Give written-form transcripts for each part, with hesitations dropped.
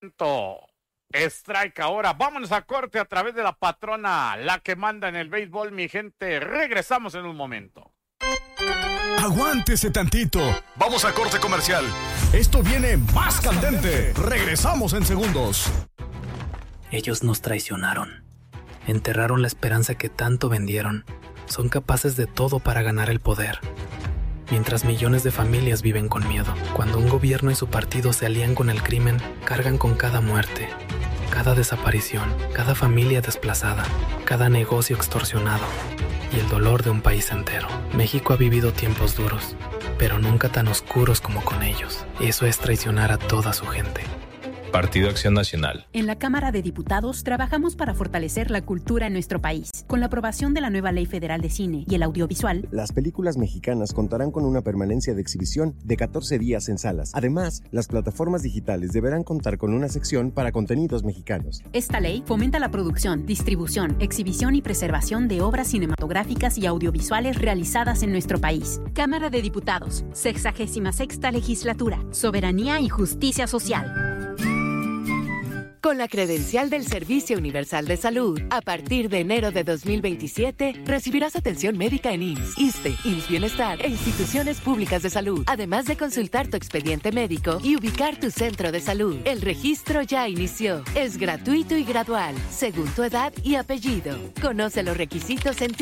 Strike ahora. Vámonos a corte a través de la patrona, la que manda en el béisbol, mi gente. Regresamos en un momento. Aguántese tantito. Vamos a corte comercial. Esto viene más candente. Regresamos en segundos. Ellos nos traicionaron. Enterraron la esperanza que tanto vendieron. Son capaces de todo para ganar el poder. Mientras millones de familias viven con miedo. Cuando un gobierno y su partido se alían con el crimen, cargan con cada muerte, cada desaparición, cada familia desplazada, cada negocio extorsionado y el dolor de un país entero. México ha vivido tiempos duros, pero nunca tan oscuros como con ellos. Eso es traicionar a toda su gente. Partido Acción Nacional. En la Cámara de Diputados trabajamos para fortalecer la cultura en nuestro país. Con la aprobación de la nueva Ley Federal de Cine y el Audiovisual, las películas mexicanas contarán con una permanencia de exhibición de 14 días en salas. Además, las plataformas digitales deberán contar con una sección para contenidos mexicanos. Esta ley fomenta la producción, distribución, exhibición y preservación de obras cinematográficas y audiovisuales realizadas en nuestro país. Cámara de Diputados, 66ª Legislatura, Soberanía y Justicia Social. Con la credencial del Servicio Universal de Salud, a partir de enero de 2027, recibirás atención médica en IMSS, ISSSTE, IMSS Bienestar e instituciones públicas de salud, además de consultar tu expediente médico y ubicar tu centro de salud. El registro ya inició. Es gratuito y gradual, según tu edad y apellido. Conoce los requisitos en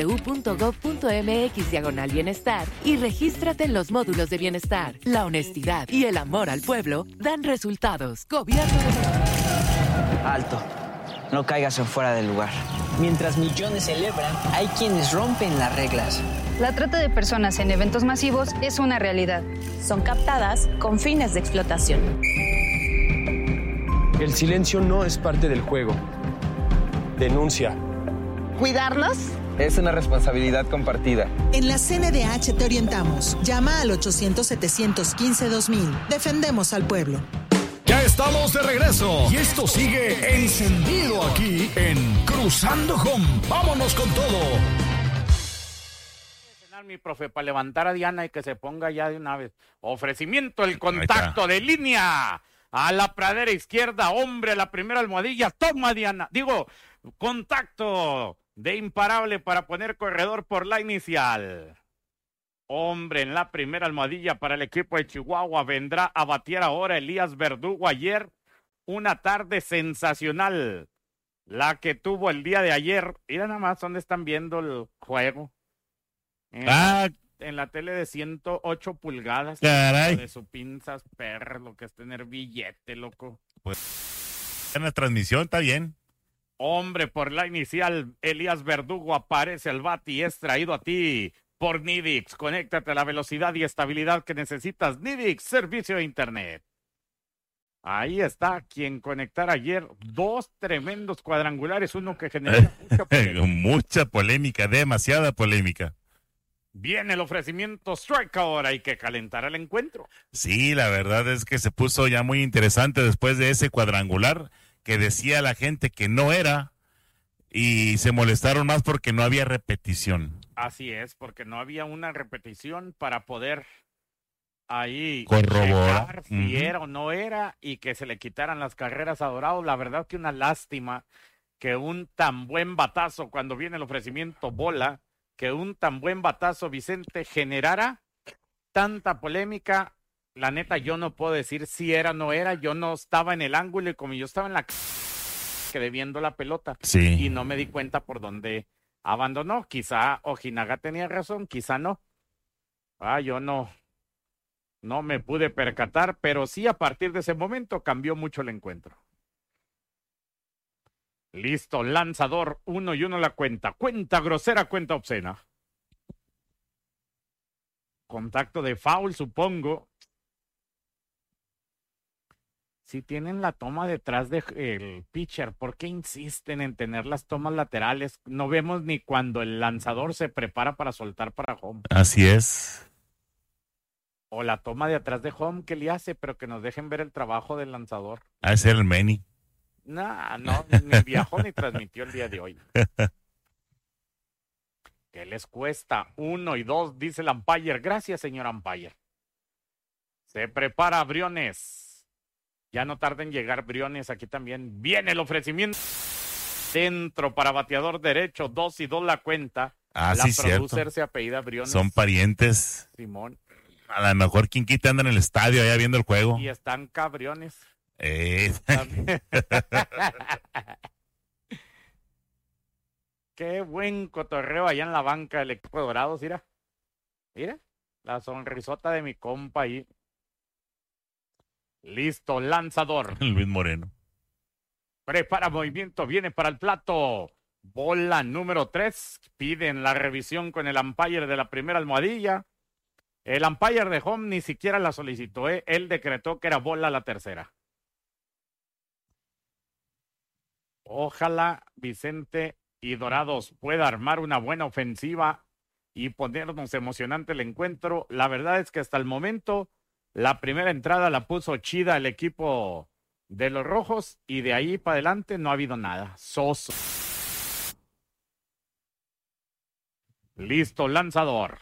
www.gov.mx/bienestar y regístrate en los módulos de bienestar. La honestidad y el amor al pueblo dan resultados. Gobierno de México. Alto, no caigas en fuera del lugar. Mientras millones celebran, hay quienes rompen las reglas. La trata de personas en eventos masivos es una realidad. Son captadas con fines de explotación. El silencio no es parte del juego. Denuncia. ¿Cuidarnos? Es una responsabilidad compartida. En la CNDH te orientamos. Llama al 800-715-2000. Defendemos al pueblo. Ya estamos de regreso y esto sigue encendido aquí en Cruzando Home. Vámonos con todo. Mi profe, para levantar a Diana y que se ponga ya de una vez. Ofrecimiento, el contacto de línea. A la pradera izquierda, hombre, a la primera almohadilla. Toma, Diana. Contacto de imparable para poner corredor por la inicial. Hombre, en la primera almohadilla para el equipo de Chihuahua. Vendrá a batear ahora Elías Verdugo. Ayer, una tarde sensacional. La que tuvo el día de ayer. Mira nada más dónde están viendo el juego. En la tele de 108 pulgadas. Caray. De su pinzas, perro, lo que es tener billete, loco. Pues en la transmisión está bien. Hombre, por la inicial, Elías Verdugo aparece al bate y es traído a ti por Nidix. Conéctate a la velocidad y estabilidad que necesitas. Nidix, servicio de internet. Ahí está quien conectar ayer. 2 tremendos cuadrangulares, uno que genera mucha polémica. Mucha polémica, demasiada polémica. Viene el ofrecimiento strike ahora, hay que calentar el encuentro. Sí, la verdad es que se puso ya muy interesante después de ese cuadrangular que decía la gente que no era y se molestaron más porque no había repetición. Así es, porque no había una repetición para poder ahí corroborar si era o no era y que se le quitaran las carreras a Dorado. La verdad que una lástima que un tan buen batazo, cuando viene el ofrecimiento bola, que un tan buen batazo, Vicente, generara tanta polémica. La neta, yo no puedo decir si era o no era. Yo no estaba en el ángulo y como yo estaba en la quedé viendo la pelota. Sí. Y no me di cuenta por dónde abandonó. Quizá Ojinaga tenía razón, quizá no. Yo no me pude percatar, pero sí a partir de ese momento cambió mucho el encuentro. Listo, lanzador, 1-1 la cuenta. Cuenta grosera, cuenta obscena. Contacto de foul, supongo. Si tienen la toma detrás del pitcher, ¿por qué insisten en tener las tomas laterales? No vemos ni cuando el lanzador se prepara para soltar para home. Así es. O la toma de atrás de home que le hace, pero que nos dejen ver el trabajo del lanzador. A ser el Manny. No, ni viajó ni transmitió el día de hoy. ¿Qué les cuesta? 1 y 2, dice el umpire. Gracias, señor umpire. Se prepara Briones. Ya no tarda en llegar Briones, aquí también viene el ofrecimiento. Centro para bateador derecho, 2-2 la cuenta. Ah, la sí, producer cierto. se apellida Briones. Son parientes. Simón. A lo mejor quien quita anda en el estadio allá viendo el juego. Y están cabriones. Qué buen cotorreo allá en la banca del equipo de Dorados, mira. Mira, la sonrisota de mi compa ahí. Listo, lanzador. Luis Moreno. Prepara movimiento, viene para el plato. Bola número 3. Piden la revisión con el umpire de la primera almohadilla. El umpire de home ni siquiera la solicitó, ¿eh? Él decretó que era bola la tercera. Ojalá Vicente y Dorados pueda armar una buena ofensiva y ponernos emocionante el encuentro. La verdad es que hasta el momento la primera entrada la puso chida el equipo de los rojos y de ahí para adelante no ha habido nada. Soso. Listo, lanzador.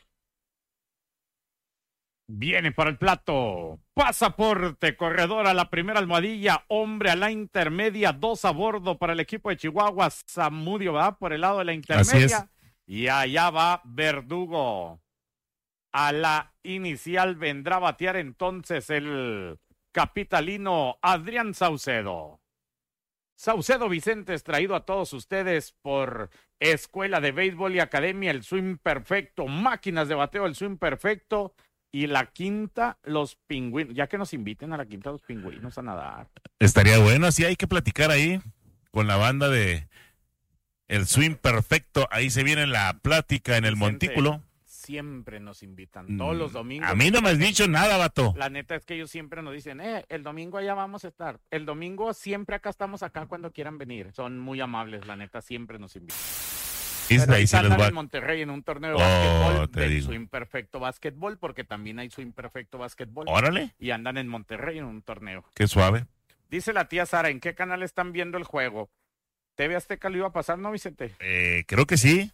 Viene para el plato. Pasaporte, corredor a la primera almohadilla, hombre a la intermedia, 2 a bordo para el equipo de Chihuahua. Zamudio va por el lado de la intermedia. Y allá va Verdugo. A la inicial vendrá a batear entonces el capitalino Adrián Saucedo. Saucedo Vicente es traído a todos ustedes por Escuela de Béisbol y Academia El Swing Perfecto, máquinas de bateo El Swing Perfecto. Y la quinta, los pingüinos. Ya que nos inviten a la quinta los pingüinos a nadar. Estaría bueno, sí, hay que platicar ahí con la banda de El Swing Perfecto. Ahí se viene la plática en el montículo. Siempre nos invitan, todos los domingos. A mí no me has dicho nada, vato. La neta es que ellos siempre nos dicen, el domingo allá vamos a estar. El domingo siempre estamos acá cuando quieran venir. Son muy amables, la neta, siempre nos invitan. Ahí sí andan en Monterrey en un torneo de básquetbol, del digo. Swing Perfecto Básquetbol, porque también hay Swing Perfecto Básquetbol. Órale. Y andan en Monterrey en un torneo. Qué suave. Dice la tía Sara, ¿en qué canal están viendo el juego? ¿TV Azteca lo iba a pasar, no, Vicente? Creo que sí.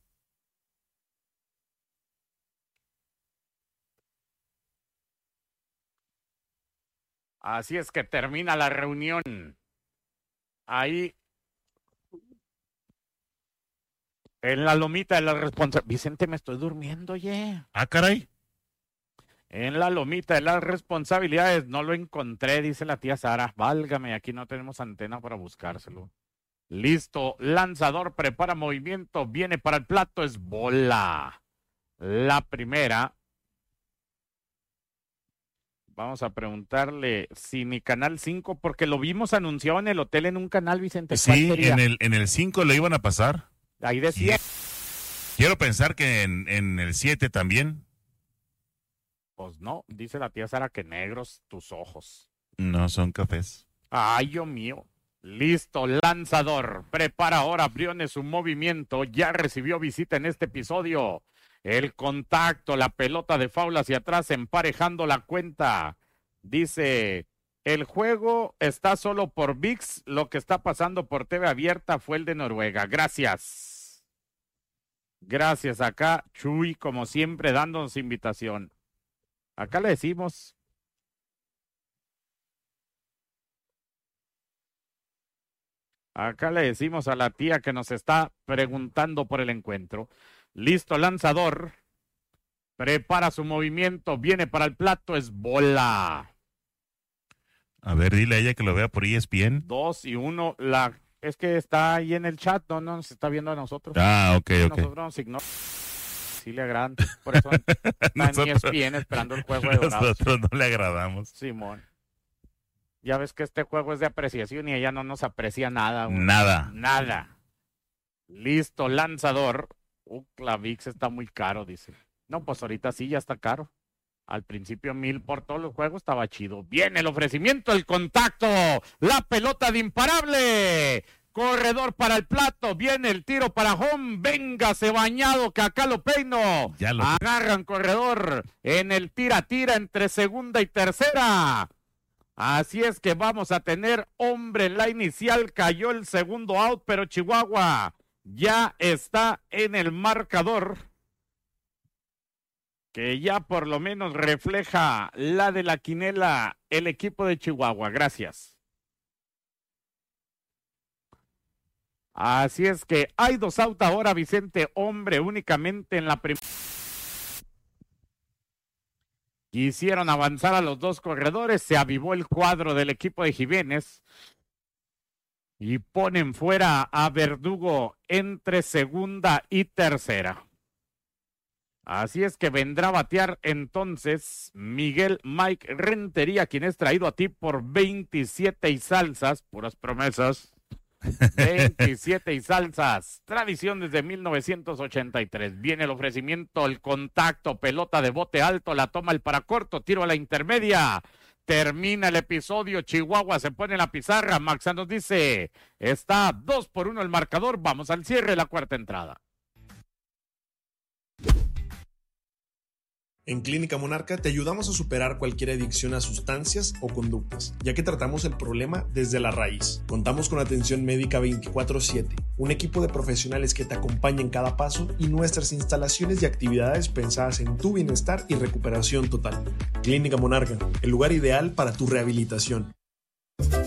Así es que termina la reunión. Ahí en la lomita de la responsabilidad. Vicente, me estoy durmiendo, oye. Ah, caray. En la lomita de las responsabilidades no lo encontré, dice la tía Sara. Válgame, aquí no tenemos antena para buscárselo. Listo, lanzador, prepara movimiento, viene para el plato, es bola. La primera. Vamos a preguntarle si mi canal 5, porque lo vimos anunciado en el hotel en un canal, Vicente. Sí, en el 5 lo iban a pasar. Ahí decía. Quiero pensar que en el 7 también. Pues no, dice la tía Sara que negros tus ojos. No, son cafés. Ay, Dios mío. Listo, lanzador. Prepara ahora Briones su movimiento. Ya recibió visita en este episodio. El contacto, la pelota de foul hacia atrás, emparejando la cuenta. Dice, el juego está solo por ViX. Lo que está pasando por TV abierta fue el de Noruega. Gracias. Gracias acá, Chuy, como siempre, dándonos invitación. Acá le decimos. Acá le decimos a la tía que nos está preguntando por el encuentro. Listo, lanzador. Prepara su movimiento. Viene para el plato. Es bola. A ver, dile a ella que lo vea por ESPN. 2-1. Es que está ahí en el chat. No nos está viendo a nosotros. Ah, ok. Nosotros nos ignoramos. Sí le agradan. Por eso está en ESPN esperando el juego de Dorados. Nosotros no le agradamos. Simón. Ya ves que este juego es de apreciación y ella no nos aprecia nada. Güey. Nada. Listo, lanzador. La ViX está muy caro, dice. No, pues ahorita sí ya está caro. Al principio 1,000 por todos los juegos estaba chido. Viene el ofrecimiento, el contacto. La pelota de imparable. Corredor para el plato. Viene el tiro para home. Véngase bañado que acá lo peino. Agarran corredor en el tira-tira entre segunda y tercera. Así es que vamos a tener hombre en la inicial. Cayó el segundo out, pero Chihuahua ya está en el marcador. que ya por lo menos refleja la de la quinela el equipo de Chihuahua. Gracias. Así es que hay 2 out ahora, Vicente, hombre, únicamente en la primera. Quisieron avanzar a los 2 corredores, se avivó el cuadro del equipo de Jiménez y ponen fuera a Verdugo entre segunda y tercera. Así es que vendrá a batear entonces Miguel Mike Rentería, quien es traído a ti por 27 y salsas, puras promesas. 27 y salsas, tradición desde 1983. Viene el ofrecimiento, el contacto, pelota de bote alto, la toma el paracorto, tiro a la intermedia. Termina el episodio, Chihuahua se pone en la pizarra. Maxa nos dice, está 2-1 el marcador, vamos al cierre de la cuarta entrada. En Clínica Monarca te ayudamos a superar cualquier adicción a sustancias o conductas, ya que tratamos el problema desde la raíz. Contamos con atención médica 24/7, un equipo de profesionales que te acompaña en cada paso y nuestras instalaciones y actividades pensadas en tu bienestar y recuperación total. Clínica Monarca, el lugar ideal para tu rehabilitación.